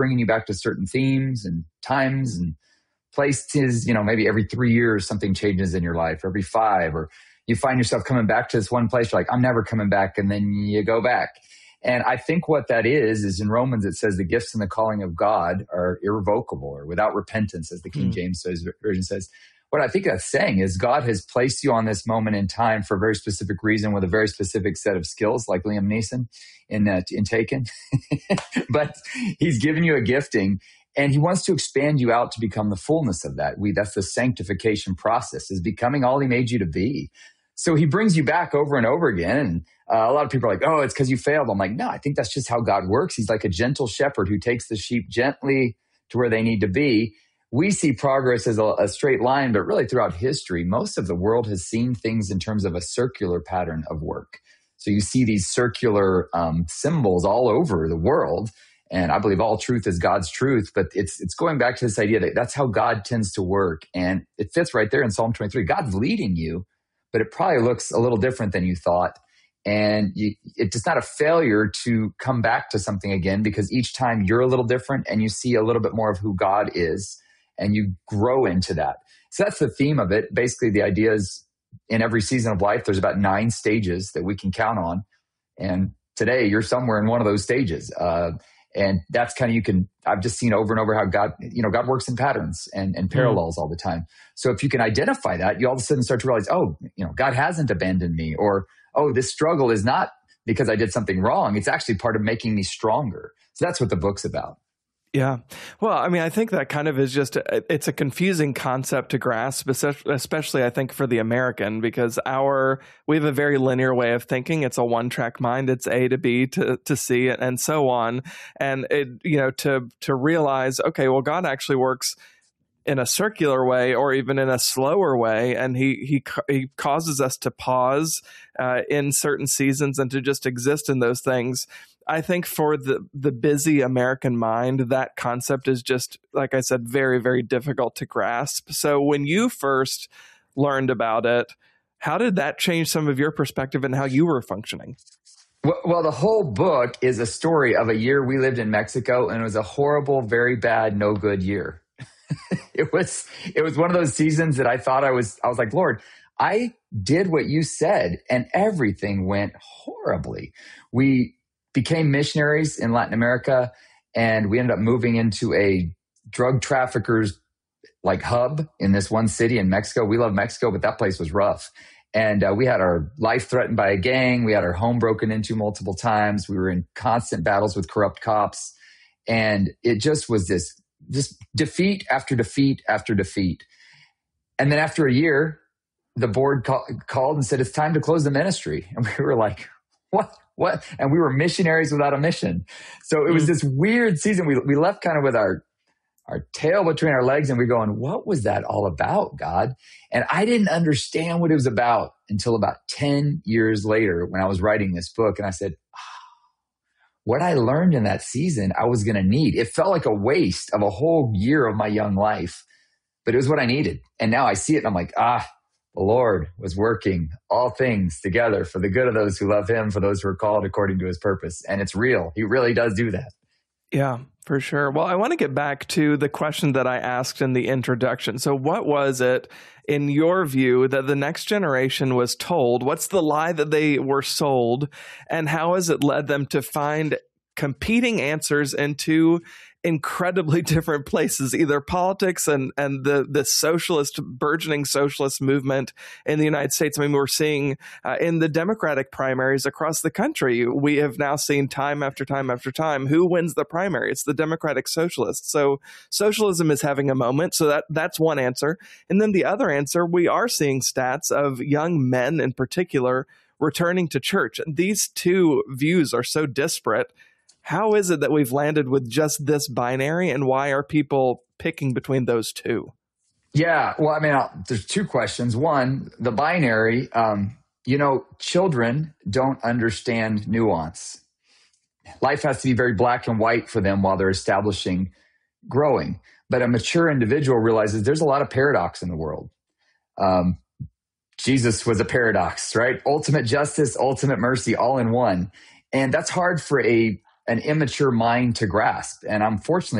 bringing you back to certain themes and times and places. Maybe every 3 years something changes in your life, or every 5, or you find yourself coming back to this one place. You're like, I'm never coming back. And then you go back. And I think what that is in Romans, it says the gifts and the calling of God are irrevocable or without repentance, as the King James Version says. What I think that's saying is God has placed you on this moment in time for a very specific reason with a very specific set of skills, like Liam Neeson in Taken. But he's given you a gifting, and he wants to expand you out to become the fullness of that. That's the sanctification process, is becoming all he made you to be. So he brings you back over and over again. And a lot of people are like, oh, it's because you failed. I'm like, no, I think that's just how God works. He's like a gentle shepherd who takes the sheep gently to where they need to be. We see progress as a straight line, but really throughout history, most of the world has seen things in terms of a circular pattern of work. So you see these circular symbols all over the world. And I believe all truth is God's truth, but it's going back to this idea that that's how God tends to work. And it fits right there in Psalm 23. God's leading you, but it probably looks a little different than you thought. And it's not a failure to come back to something again, because each time you're a little different and you see a little bit more of who God is, and you grow into that. So that's the theme of it. Basically, the idea is in every season of life, there's about 9 stages that we can count on. And today you're somewhere in one of those stages. And that's kind of, I've just seen over and over how God works in patterns and parallels all the time. So if you can identify that, you all of a sudden start to realize, God hasn't abandoned me, or, this struggle is not because I did something wrong. It's actually part of making me stronger. So that's what the book's about. Yeah. Well, I mean, I think that kind of is it's a confusing concept to grasp, especially I think for the American, because we have a very linear way of thinking. It's a one-track mind. It's A to B to C and so on. And to realize, okay, well, God actually works in a circular way or even in a slower way. And he causes us to pause in certain seasons and to just exist in those things. I think for the busy American mind, that concept is just, like I said, very, very difficult to grasp. So when you first learned about it, how did that change some of your perspective and how you were functioning? Well, the whole book is a story of a year we lived in Mexico, and it was a horrible, very bad, no good year. It was one of those seasons that I thought I was like, Lord, I did what you said, and everything went horribly. We became missionaries in Latin America, and we ended up moving into a drug traffickers hub in this one city in Mexico. We love Mexico, but that place was rough. And we had our life threatened by a gang. We had our home broken into multiple times. We were in constant battles with corrupt cops. And it just was this defeat after defeat after defeat. And then after a year, the board called and said, it's time to close the ministry. And we were like, what? And we were missionaries without a mission. So it was this weird season. We left kind of with our tail between our legs, and we're going, what was that all about, God? And I didn't understand what it was about until about 10 years later when I was writing this book. And I said, what I learned in that season, I was going to need. It felt like a waste of a whole year of my young life, but it was what I needed. And now I see it and I'm like, the Lord was working all things together for the good of those who love him, for those who are called according to his purpose. And it's real. He really does do that. Yeah, for sure. Well, I want to get back to the question that I asked in the introduction. So what was it, in your view, that the next generation was told? What's the lie that they were sold? And how has it led them to find competing answers into incredibly different places, either politics and the burgeoning socialist movement in the United States? I mean, we're seeing in the Democratic primaries across the country, we have now seen time after time after time, who wins the primary? It's the Democratic Socialists. So socialism is having a moment. So that's one answer. And then the other answer, we are seeing stats of young men in particular returning to church. These two views are so disparate. How is it that we've landed with just this binary, and why are people picking between those two? Yeah, well, I mean, there's 2 questions. One, the binary, children don't understand nuance. Life has to be very black and white for them while they're establishing growing. But a mature individual realizes there's a lot of paradox in the world. Jesus was a paradox, right? Ultimate justice, ultimate mercy, all in one. And that's hard for a an immature mind to grasp. And unfortunately,